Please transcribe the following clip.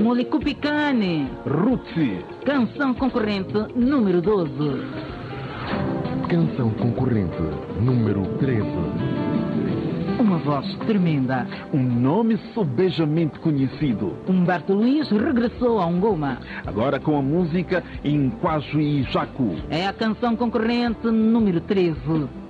Molicupicane. Rutsi. Canção concorrente número 12. Canção concorrente número 13. Uma voz tremenda. Um nome sobejamente conhecido. Humberto Luiz regressou a Ungoma. Agora com a música Inquaju e Jacu. É a canção concorrente número 13.